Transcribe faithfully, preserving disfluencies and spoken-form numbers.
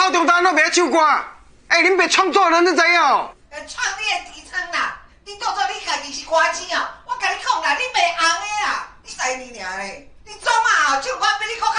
头中单都袂唱歌，哎，恁别创作人，你知影哦？ 创你的底层啦，你当作你家己是歌星哦？我甲你讲啦，你袂红的啦，你使你尔嘞？你总啊，唱歌比你搁较